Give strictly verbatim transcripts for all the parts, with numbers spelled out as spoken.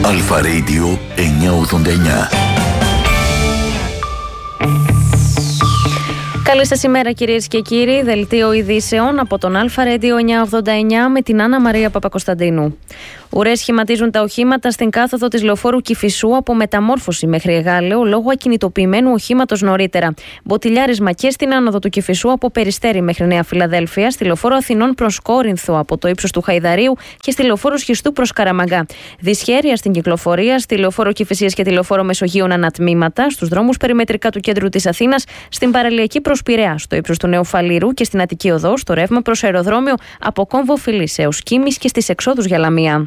Αλφα Radio εννιακόσια ογδόντα εννιά. Καλή σας ημέρα κυρίες και κύριοι, δελτίο ειδήσεων από τον Αλφα Radio εννιακόσια ογδόντα εννιά με την Άννα Μαρία Παπακοσταντίνου. Ουρές σχηματίζουν τα οχήματα στην κάθοδο της λεωφόρου Κηφισού από Μεταμόρφωση μέχρι Εγάλεο λόγω ακινητοποιημένου οχήματος νωρίτερα. Μποτιλιάρισμα και στην άνοδο του Κηφισού από Περιστέρι μέχρι Νέα Φιλαδέλφια, στη λεωφόρο Αθηνών προς Κόρινθο από το ύψος του Χαϊδαρίου και στη λεωφόρο Σχιστού προς Καραμαγκά. Δυσχέρεια στην κυκλοφορία στη λεωφόρο Κηφισίας και τη λεωφόρο Μεσογείων ανατμήματα, στους δρόμους περιμετρικά του κέντρου της Αθήνας, στην παραλιακή προς Πειραιά, στο ύψος του Νέου Φαλήρου και στην Αττική Οδό, στο ρεύμα προς αεροδρόμιο από Κόμβο Φιλής έως Κίμης και στις εξόδους για Λαμία.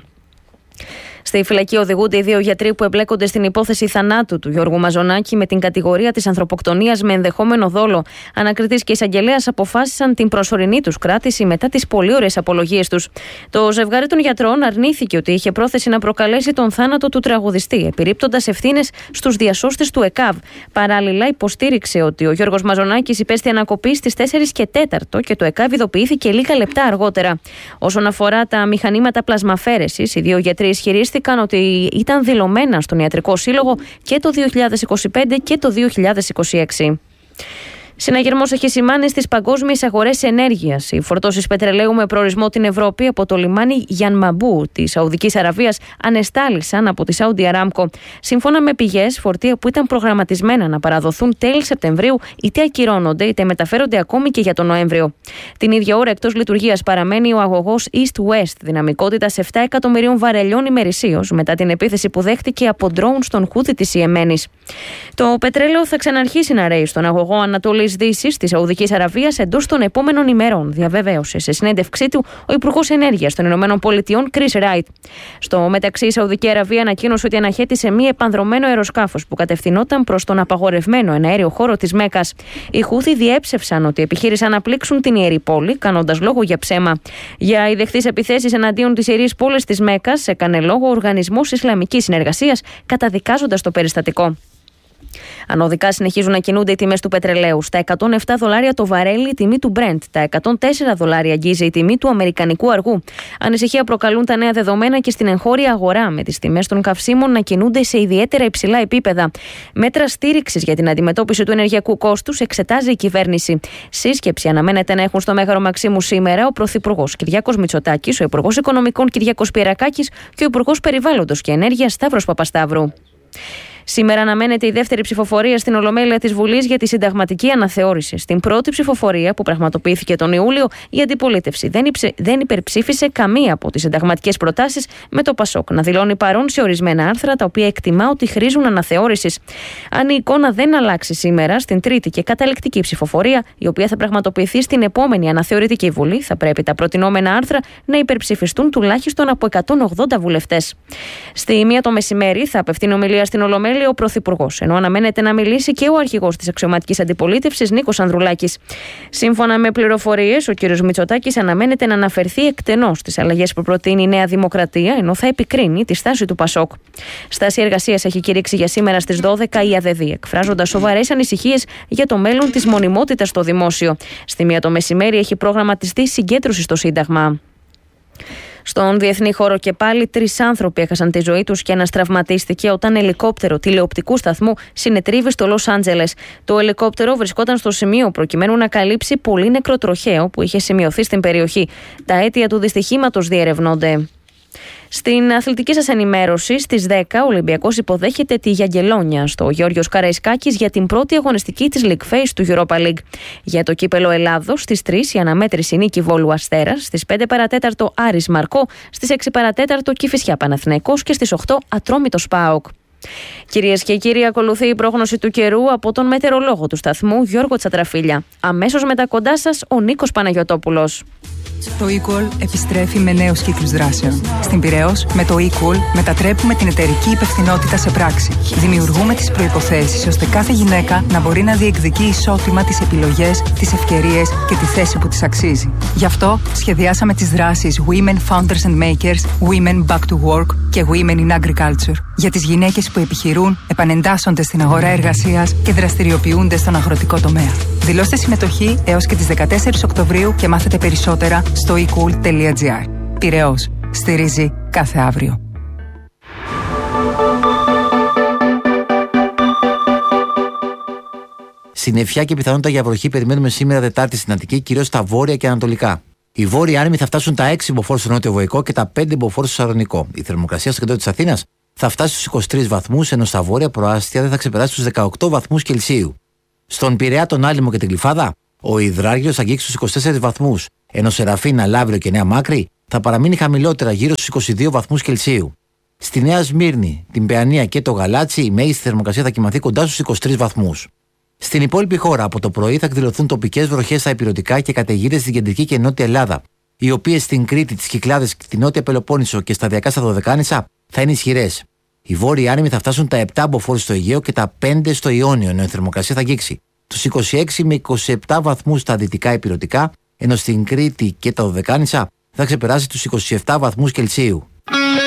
Στη φυλακή οδηγούνται οι δύο γιατροί που εμπλέκονται στην υπόθεση θανάτου του Γιώργου Μαζονάκη με την κατηγορία της ανθρωποκτονίας με ενδεχόμενο δόλο. Ανακριτής και εισαγγελέας αποφάσισαν την προσωρινή τους κράτηση μετά τις πολύ ωραίες απολογίες τους. Το ζευγάρι των γιατρών αρνήθηκε ότι είχε πρόθεση να προκαλέσει τον θάνατο του τραγουδιστή, επιρρύπτοντας ευθύνες στους διασώστες του ΕΚΑΒ. Παράλληλα, υποστήριξε ότι ο Γιώργος Μαζονάκης υπέστη ανακοπή στις τέσσερις και τέταρτο και το ΕΚΑΒ ειδοποιήθηκε λίγα λεπτά αργότερα. Όσον αφορά τα μηχανήματα πλασμαφέρεσης, οι δύο γιατροί ισχυρίστηκαν ότι ήταν δηλωμένα στον Ιατρικό Σύλλογο και το δύο χιλιάδες είκοσι πέντε και το δύο χιλιάδες είκοσι έξι. Συναγερμός έχει σημάνει στις παγκόσμιες αγορές ενέργειας. Οι φορτώσεις πετρελαίου με προορισμό την Ευρώπη από το λιμάνι Γιανμαμπού της Σαουδικής Αραβίας ανεστάλησαν από τη Saudi Aramco. Σύμφωνα με πηγές, φορτία που ήταν προγραμματισμένα να παραδοθούν τέλη Σεπτεμβρίου είτε ακυρώνονται είτε μεταφέρονται ακόμη και για τον Νοέμβριο. Την ίδια ώρα εκτός λειτουργίας παραμένει ο αγωγός East-West δυναμικότητας επτά εκατομμυρίων βαρελιών ημερησίως μετά την επίθεση που δέχτηκε από ντρόουν στον Χούθη της Ιεμένης. Το πετρέλαιο θα ξαναρχίσει να ρέει στον αγωγό Ανατολής Δύσης της Σαουδικής Αραβίας εντός των επόμενων ημερών, διαβεβαίωσε σε συνέντευξή του ο Υπουργός Ενέργειας των Ηνωμένων Πολιτειών, Chris Wright. Στο μεταξύ, η Σαουδική Αραβία ανακοίνωσε ότι αναχέτησε μη επανδρωμένο αεροσκάφος που κατευθυνόταν προς τον απαγορευμένο εναέριο χώρο της Μέκας. Οι Χούθοι διέψευσαν ότι επιχείρησαν να πλήξουν την ιερή πόλη, κάνοντας λόγο για ψέμα. Για ιδεχθείς επιθέσεις εναντίον της ιερής πόλης της Μέκας έκανε λόγο ο Οργανισμός Ισλαμικής Συνεργασίας, καταδικάζοντας το περιστατικό. Ανωδικά συνεχίζουν να κινούνται οι τιμές του πετρελαίου. Στα εκατόν επτά δολάρια το βαρέλι η τιμή του Brent. Τα εκατόν τέσσερα δολάρια αγγίζει η τιμή του αμερικανικού αργού. Ανησυχία προκαλούν τα νέα δεδομένα και στην εγχώρια αγορά, με τις τιμές των καυσίμων να κινούνται σε ιδιαίτερα υψηλά επίπεδα. Μέτρα στήριξης για την αντιμετώπιση του ενεργειακού κόστους εξετάζει η κυβέρνηση. Σύσκεψη αναμένεται να έχουν στο Μέγαρο Μαξίμου σήμερα ο Πρωθυπουργός Κυριάκος Μητσοτάκης, ο Υπουργός Οικονομικών Κυριάκος Πιερακάκης και ο Υπουργός Περιβάλλοντος και Ενέργειας Σταύρος Παπασταύρου. Σήμερα αναμένεται η δεύτερη ψηφοφορία στην Ολομέλεια της Βουλής για τη συνταγματική αναθεώρηση. Στην πρώτη ψηφοφορία, που πραγματοποιήθηκε τον Ιούλιο, η αντιπολίτευση δεν, υψε, δεν υπερψήφισε καμία από τις συνταγματικές προτάσεις, με το Πασόκ να δηλώνει παρόν σε ορισμένα άρθρα τα οποία εκτιμά ότι χρήζουν αναθεώρησης. Αν η εικόνα δεν αλλάξει σήμερα, στην τρίτη και καταληκτική ψηφοφορία, η οποία θα πραγματοποιηθεί στην επόμενη αναθεωρητική Βουλή, θα πρέπει τα προτινόμενα άρθρα να υπερψηφιστούν τουλάχιστον από εκατόν ογδόντα βουλευτές. Στη μία το μεσημέρι θα απευθύνει ομιλία στην Ολομέλεια ο Πρωθυπουργός, ενώ αναμένεται να μιλήσει και ο αρχηγός της αξιωματικής αντιπολίτευσης Νίκος Ανδρουλάκης. Σύμφωνα με πληροφορίες, ο κ. Μητσοτάκης αναμένεται να αναφερθεί εκτενώς στις αλλαγές που προτείνει η Νέα Δημοκρατία, ενώ θα επικρίνει τη στάση του Πασόκ. Στάση εργασίας έχει κηρύξει για σήμερα στις δώδεκα η ΑΔΕΔ, εκφράζοντας σοβαρές ανησυχίες για το μέλλον της μονιμότητας στο δημόσιο. Στη μία το μεσημέρι έχει προγραμματιστεί συγκέντρωση στο Σύνταγμα. Στον διεθνή χώρο και πάλι, τρεις άνθρωποι έχασαν τη ζωή τους και ένας τραυματίστηκε όταν ελικόπτερο τηλεοπτικού σταθμού συνετρίβει στο Λος Άντζελες. Το ελικόπτερο βρισκόταν στο σημείο προκειμένου να καλύψει πολύ νεκροτροχαίο που είχε σημειωθεί στην περιοχή. Τα αίτια του δυστυχήματος διερευνώνται. Στην αθλητική σας ενημέρωση, στις δέκα ο Ολυμπιακός υποδέχεται τη Γιαγγελόνια στο Γεώργιος Καραϊσκάκης για την πρώτη αγωνιστική της League Phase του Europa League. Για το κύπελο Ελλάδος, στις τρεις η αναμέτρηση Νίκη Βόλου Αστέρας, στις πέντε παρατέταρτο Άρης Μαρκό, στις έξι παρατέταρτο Κηφισιά Παναθηναϊκός και στις οκτώ Ατρόμητος ΠΑΟΚ. Κυρίες και κύριοι, ακολουθεί η πρόγνωση του καιρού από τον μετεωρολόγο του σταθμού Γιώργο Τσατραφίλια. Αμέσως μετά κοντά σας ο Νίκος Παναγιωτόπουλος. Το eCall επιστρέφει με νέους κύκλους δράσεων. Στην Πειραιώς, με το eCall μετατρέπουμε την εταιρική υπευθυνότητα σε πράξη. Δημιουργούμε τις προϋποθέσεις ώστε κάθε γυναίκα να μπορεί να διεκδικεί ισότιμα τις επιλογές, τις ευκαιρίες και τη θέση που της αξίζει. Γι' αυτό σχεδιάσαμε τις δράσεις Women Founders and Makers, Women Back to Work και Women in Agriculture. Για τις γυναίκες που επιχειρούν, επανεντάσσονται στην αγορά εργασίας και δραστηριοποιούνται στον αγροτικό τομέα. Δηλώστε συμμετοχή έως και τις δεκατέσσερις Οκτωβρίου και μάθετε περισσότερα στο e cool τελεία gr. Πειραιώς. Στηρίζει κάθε αύριο. Συννεφιά και πιθανότητα για βροχή περιμένουμε σήμερα Τετάρτη στην Αττική, κυρίως στα βόρεια και ανατολικά. Οι βόρειοι άνεμοι θα φτάσουν τα έξι μποφόρ στο νότιο βοϊκό και τα πέντε μποφόρ στο Σαλονικό. Η θερμοκρασία στο κέντρο της Αθήνας θα φτάσει στους είκοσι τρεις βαθμούς, ενώ στα βόρεια προάστια δεν θα ξεπεράσει τους δεκαοκτώ βαθμούς Κελσίου. Στον Πειραιά, τον Άλυμο και την Γλυφάδα, ο υδράργυρος θα αγγίξει στους είκοσι τέσσερις βαθμούς, ενώ σε Ραφίνα, Λαύριο και Νέα Μάκρη θα παραμείνει χαμηλότερα γύρω στους είκοσι δύο βαθμούς Κελσίου. Στη Νέα Σμύρνη, την Παιανία και το Γαλάτσι, η μέγιστη θερμοκρασία θα κυμανθεί κοντά στους είκοσι τρεις βαθμούς. Στην υπόλοιπη χώρα, από το πρωί θα εκδηλωθούν τοπικές βροχές στα ηπειρωτικά και καταιγίδες στην κεντρική και νότια Ελλάδα, οι οποίες στην Κρήτη, τις Κυκλάδες, τη Νότια Πελοπόννησο και σταδιακά στα Δωδεκάνησα θα είναι ισχυρές. Οι βόρειοι άνεμοι θα φτάσουν τα επτά μποφόρ στο Αιγαίο και τα πέντε στο Ιόνιο, ενώ η θερμοκρασία θα αγγίξει τους είκοσι έξι με είκοσι επτά βαθμούς στα δυτικά ηπειρωτικά, ενώ στην Κρήτη και τα Δωδεκάνησα θα ξεπεράσει τους είκοσι επτά βαθμούς Κελσίου.